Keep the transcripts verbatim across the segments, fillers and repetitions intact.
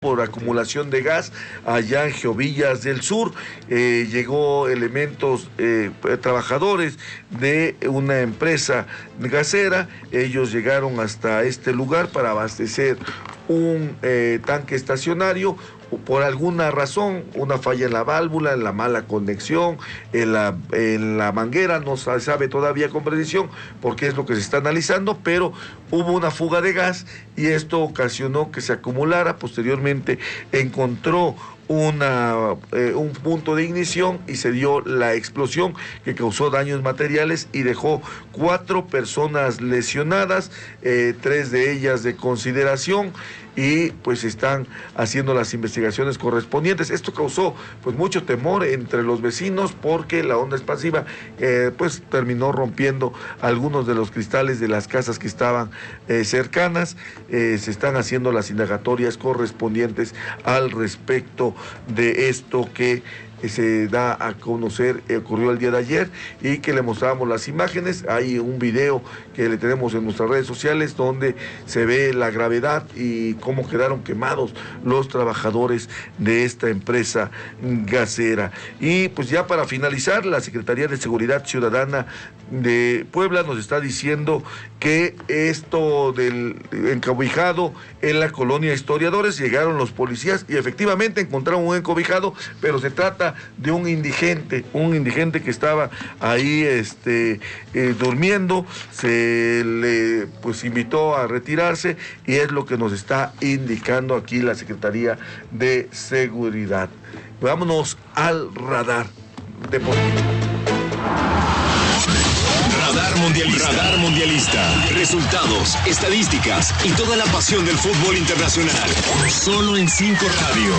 por acumulación de gas allá en Geovillas del Sur. Eh, llegó elementos, eh, trabajadores de una empresa gasera. Ellos llegaron hasta este lugar para abastecer un eh, tanque estacionario. Por alguna razón, una falla en la válvula, en la mala conexión, en la, en la manguera, no se sabe todavía con precisión porque es lo que se está analizando, pero hubo una fuga de gas y esto ocasionó que se acumulara. Posteriormente encontró Una, eh, un punto de ignición y se dio la explosión que causó daños materiales y dejó cuatro personas lesionadas, eh, tres de ellas de consideración, y pues están haciendo las investigaciones correspondientes. Esto causó pues mucho temor entre los vecinos porque la onda expansiva eh, pues terminó rompiendo algunos de los cristales de las casas que estaban eh, cercanas. Eh, se están haciendo las indagatorias correspondientes al respecto de esto que se da a conocer, eh, ocurrió el día de ayer y que le mostramos las imágenes. Hay un video que le tenemos en nuestras redes sociales donde se ve la gravedad y cómo quedaron quemados los trabajadores de esta empresa gasera. Y pues ya para finalizar, la Secretaría de Seguridad Ciudadana de Puebla nos está diciendo que esto del encobijado en la colonia Historiadores, llegaron los policías y efectivamente encontraron un encobijado, pero se trata de un indigente, un indigente que estaba ahí este, eh, durmiendo. Se le pues invitó a retirarse y es lo que nos está indicando aquí la Secretaría de Seguridad. Vámonos al radar deportivo. Radar Mundialista. Radar Mundialista. Resultados, estadísticas y toda la pasión del fútbol internacional. Solo en Cinco Radio.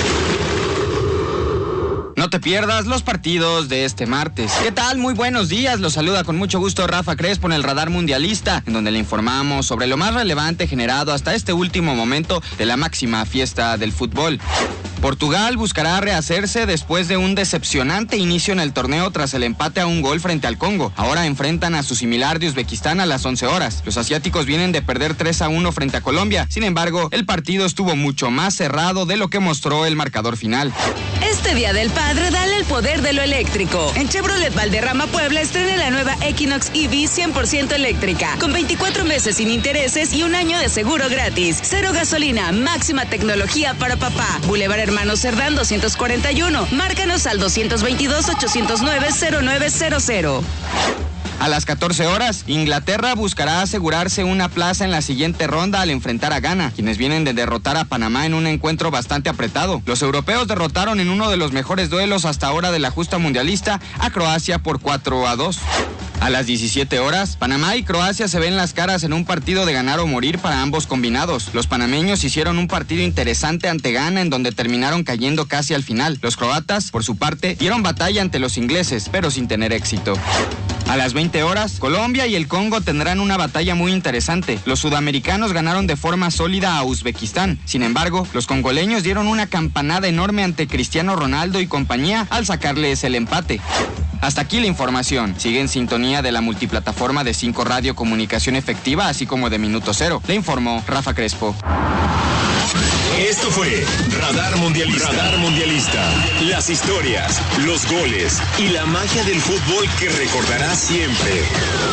No te pierdas los partidos de este martes. ¿Qué tal? Muy buenos días. Los saluda con mucho gusto Rafa Crespo en el Radar Mundialista, en donde le informamos sobre lo más relevante generado hasta este último momento de la máxima fiesta del fútbol. Portugal buscará rehacerse después de un decepcionante inicio en el torneo tras el empate a un gol frente al Congo. Ahora enfrentan a su similar de Uzbekistán a las once horas. Los asiáticos vienen de perder tres a uno frente a Colombia. Sin embargo, el partido estuvo mucho más cerrado de lo que mostró el marcador final. Este Día del Padre, dale el poder de lo eléctrico. En Chevrolet Valderrama Puebla estrena la nueva Equinox E V cien por ciento eléctrica, con veinticuatro meses sin intereses y un año de seguro gratis. Cero gasolina, máxima tecnología para papá. Boulevard Hermanos Cerdán doscientos cuarenta y uno. Márcanos al doscientos veintidós, ochocientos nueve, cero nueve cero cero. A las catorce horas, Inglaterra buscará asegurarse una plaza en la siguiente ronda al enfrentar a Ghana, quienes vienen de derrotar a Panamá en un encuentro bastante apretado. Los europeos derrotaron en uno de los mejores duelos hasta ahora de la justa mundialista a Croacia por cuatro a dos. A las diecisiete horas, Panamá y Croacia se ven las caras en un partido de ganar o morir para ambos combinados. Los panameños hicieron un partido interesante ante Ghana en donde terminaron cayendo casi al final. Los croatas, por su parte, dieron batalla ante los ingleses, pero sin tener éxito. A las veinte horas, Colombia y el Congo tendrán una batalla muy interesante. Los sudamericanos ganaron de forma sólida a Uzbekistán. Sin embargo, los congoleños dieron una campanada enorme ante Cristiano Ronaldo y compañía al sacarles el empate. Hasta aquí la información. Sigue en sintonía de la multiplataforma de Cinco Radio Comunicación Efectiva, así como de Minuto Cero. Le informó Rafa Crespo. Esto fue Radar Mundialista. Radar Mundialista. Las historias, los goles y la magia del fútbol que recordarás siempre.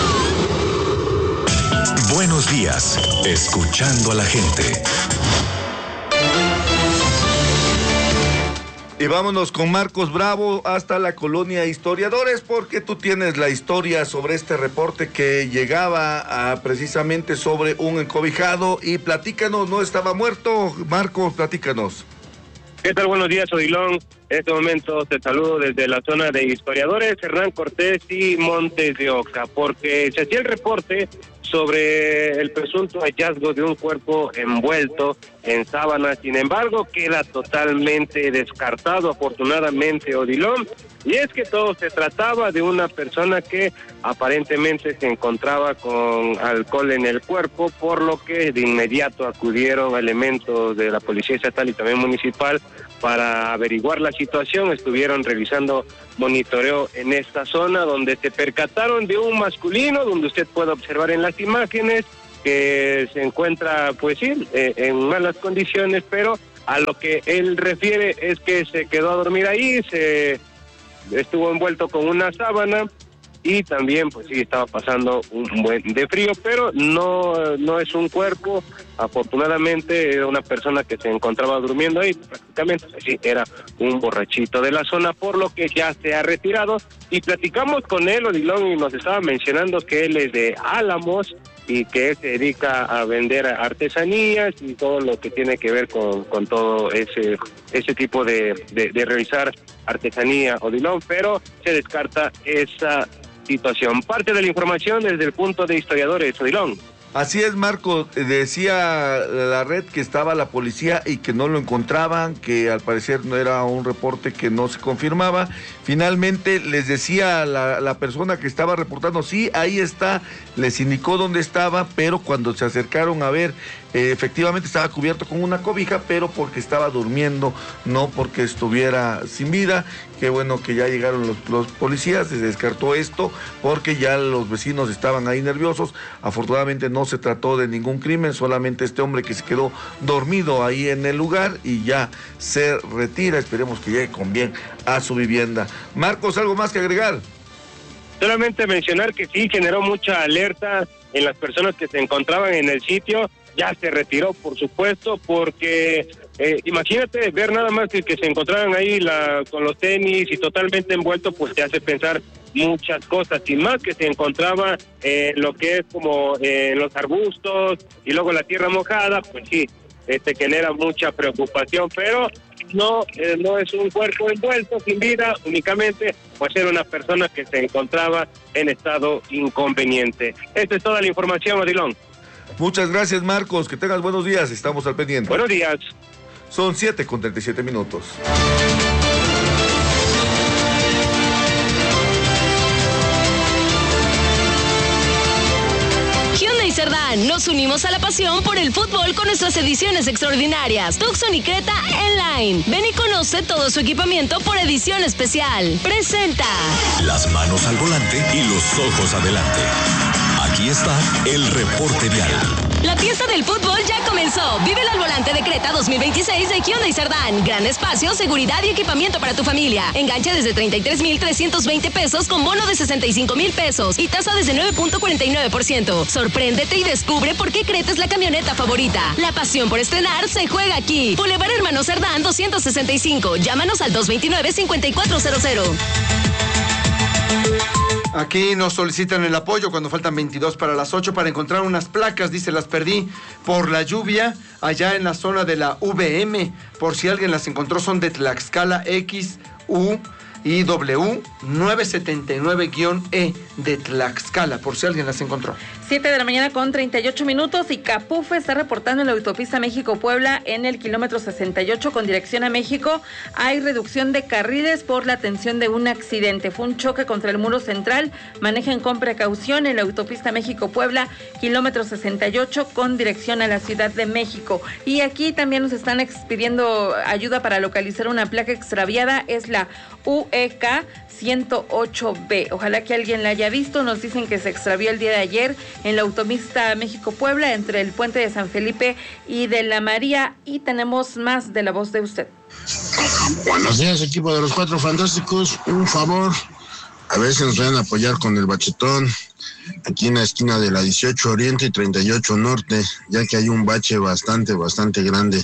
Buenos días. Escuchando a la gente. Y vámonos con Marcos Bravo hasta la colonia Historiadores, porque tú tienes la historia sobre este reporte que llegaba a, precisamente sobre un encobijado. Y platícanos, ¿no estaba muerto? Marcos, platícanos. ¿Qué tal? Buenos días, Odilón. En este momento te saludo desde la zona de Historiadores, Hernán Cortés y Montes de Oca, porque se hacía el reporte sobre el presunto hallazgo de un cuerpo envuelto en sábanas. Sin embargo, queda totalmente descartado, afortunadamente, Odilón, y es que todo se trataba de una persona que aparentemente se encontraba con alcohol en el cuerpo, por lo que de inmediato acudieron elementos de la Policía Estatal y también municipal para averiguar la situación. Estuvieron revisando monitoreo en esta zona, donde se percataron de un masculino, donde usted puede observar en las imágenes que se encuentra, pues sí, eh, en malas condiciones, pero A lo que él refiere es que se quedó a dormir ahí, se estuvo envuelto con una sábana y también pues sí estaba pasando un buen de frío, pero no, no es un cuerpo. Afortunadamente era una persona que se encontraba durmiendo ahí, prácticamente pues, sí, era un borrachito de la zona, por lo que ya se ha retirado. Y platicamos con él, Odilon, y nos estaba mencionando que él es de Álamos y que él se dedica a vender artesanías y todo lo que tiene que ver con, con todo ese ese tipo de, de, de realizar artesanía, Odilon, pero se descarta esa situación. Parte de la información desde el punto de historiadores, Odilon. Así es, Marco, decía la red que estaba la policía y que no lo encontraban, que al parecer no era un reporte que no se confirmaba. Finalmente les decía la, la persona que estaba reportando, sí, ahí está, les indicó dónde estaba, pero cuando se acercaron a ver, eh, efectivamente estaba cubierto con una cobija, pero porque estaba durmiendo, no porque estuviera sin vida. Qué bueno que ya llegaron los, los policías, se descartó esto, porque ya los vecinos estaban ahí nerviosos. Afortunadamente no se trató de ningún crimen, solamente este hombre que se quedó dormido ahí en el lugar y ya se retira. Esperemos que llegue con bien a su vivienda. Marcos, ¿algo más que agregar? Solamente mencionar que sí generó mucha alerta en las personas que se encontraban en el sitio. Ya se retiró, por supuesto, porque eh, imagínate ver nada más que, que se encontraran ahí la, con los tenis y totalmente envuelto, pues te hace pensar muchas cosas, y más que se encontraba en eh, lo que es como eh, los arbustos y luego la tierra mojada, pues sí, este genera mucha preocupación, pero no, eh, no es un cuerpo envuelto sin vida, únicamente pues era una persona que se encontraba en estado inconveniente. Esta es toda la información, Odilon. Muchas gracias, Marcos, que tengas buenos días, estamos al pendiente. Buenos días. Son siete con treinta y siete minutos. Hyundai Cerdán, nos unimos a la pasión por el fútbol con nuestras ediciones extraordinarias. Tucson y Creta N-Line. Ven y conoce todo su equipamiento por edición especial. Presenta. Las manos al volante y los ojos adelante. Aquí está el reporte vial. La fiesta del fútbol ya comenzó. Vive al volante de Creta dos mil veintiséis de Hyundai Cerdán. Gran espacio, seguridad y equipamiento para tu familia. Enganche desde treinta y tres mil trescientos veinte pesos con bono de sesenta y cinco mil pesos y tasa desde nueve punto cuarenta y nueve por ciento. Sorpréndete y descubre por qué Creta es la camioneta favorita. La pasión por estrenar se juega aquí. Boulevard Hermano Cerdán doscientos sesenta y cinco. Llámanos al dos veintinueve, cincuenta y cuatro cero cero. Aquí nos solicitan el apoyo cuando faltan veintidós para las ocho para encontrar unas placas, dice, las perdí por la lluvia allá en la zona de la V M. Por si alguien las encontró, son de Tlaxcala X, U y W nueve setenta y nueve E de Tlaxcala, por si alguien las encontró. siete de la mañana con treinta y ocho minutos y Capufe está reportando en la autopista México-Puebla en el kilómetro sesenta y ocho con dirección a México. Hay reducción de carriles por la atención de un accidente. Fue un choque contra el muro central. Manejen con precaución en la autopista México-Puebla, kilómetro sesenta y ocho con dirección a la Ciudad de México. Y aquí también nos están expidiendo ayuda para localizar una placa extraviada. Es la U E K ciento ocho B. Ojalá que alguien la haya visto. Nos dicen que se extravió el día de ayer en la autopista México-Puebla entre el puente de San Felipe y de la María. Y tenemos más de la voz de usted. Buenos días, equipo de los Cuatro Fantásticos. Un favor, a ver si nos vayan a apoyar con el bachetón aquí en la esquina de la dieciocho Oriente y treinta y ocho Norte, ya que hay un bache bastante, bastante grande.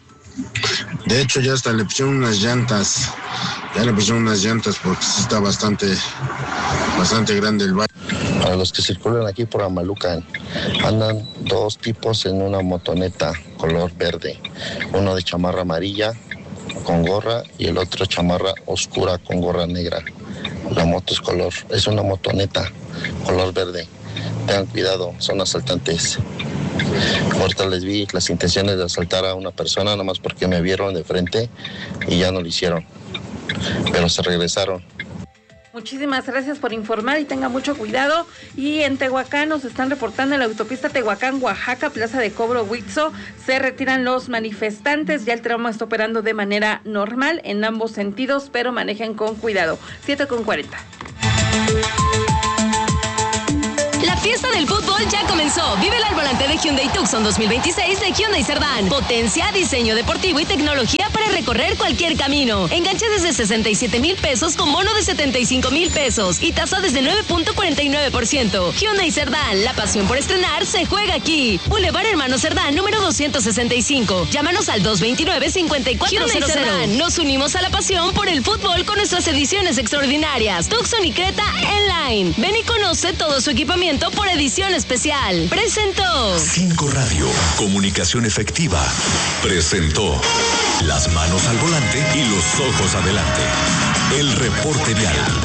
De hecho, ya hasta le pusieron unas llantas. Ya le pusieron unas llantas porque sí está bastante, bastante grande el bache. Para los que circulan aquí por Amalucan, andan dos tipos en una motoneta color verde. Uno de chamarra amarilla con gorra y el otro chamarra oscura con gorra negra. La moto es color, es una motoneta color verde. Tengan cuidado, son asaltantes. Ahorita les vi las intenciones de asaltar a una persona, nomás porque me vieron de frente y ya no lo hicieron. Pero se regresaron. Muchísimas gracias por informar y tenga mucho cuidado. Y en Tehuacán nos están reportando en la autopista Tehuacán-Oaxaca, Plaza de Cobro Huitzo, se retiran los manifestantes. Ya el tramo está operando de manera normal en ambos sentidos, pero manejen con cuidado. siete con cuarenta. La La fiesta del fútbol ya comenzó. Vívela al volante de Hyundai Tucson dos mil veintiséis de Hyundai Cerdán. Potencia, diseño deportivo y tecnología para recorrer cualquier camino. Enganche desde sesenta y siete mil pesos con bono de setenta y cinco mil pesos y tasa desde nueve punto cuarenta y nueve por ciento. Hyundai Cerdán, la pasión por estrenar se juega aquí. Boulevard Hermano Cerdán, número doscientos sesenta y cinco. Llámanos al dos veintinueve, cincuenta y cuatro cero cero. Hyundai Cerdán, nos unimos a la pasión por el fútbol con nuestras ediciones extraordinarias. Tucson y Creta en line. Ven y conoce todo su equipamiento por edición especial. Presentó Cinco Radio, comunicación efectiva. Presentó las manos al volante y los ojos adelante. El reporte vial.